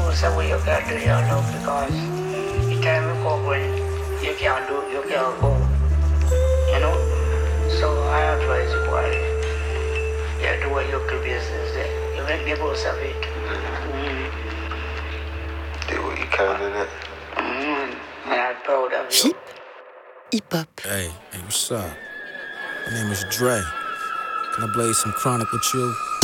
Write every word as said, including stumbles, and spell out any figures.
people say what you can do, you know, because the time you come when you can't do, you can't go, you know. So I advise you, boy, you do what your business there. You make the most of it. Mm. Do what you can in it. Mm. And I'm proud of you. Hip hop. Hey, hey, what's up? My name is Dre. Can I blaze some chronic with you?